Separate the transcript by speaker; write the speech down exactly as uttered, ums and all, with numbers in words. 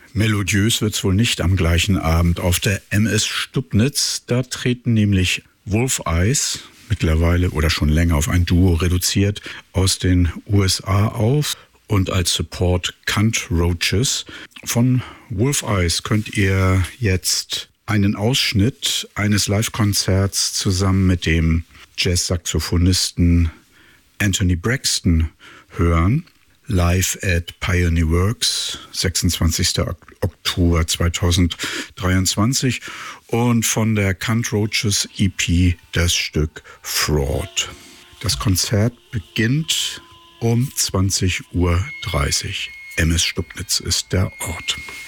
Speaker 1: Melodiös wird's wohl nicht am gleichen Abend auf der M S Stubnitz. Da treten nämlich Wolf Eyes, mittlerweile oder schon länger auf ein Duo reduziert, aus den U S A auf und als Support Cunt Roaches. Von Wolf Eyes könnt ihr jetzt einen Ausschnitt eines Live-Konzerts zusammen mit dem Jazz-Saxophonisten Anthony Braxton hören. Live at Pioneer Works, sechsundzwanzigster Oktober zweitausenddreiundzwanzig, und von der Cunt Roaches E P das Stück Fraud. Das Konzert beginnt um zwanzig Uhr dreißig. M S Stubnitz ist der Ort.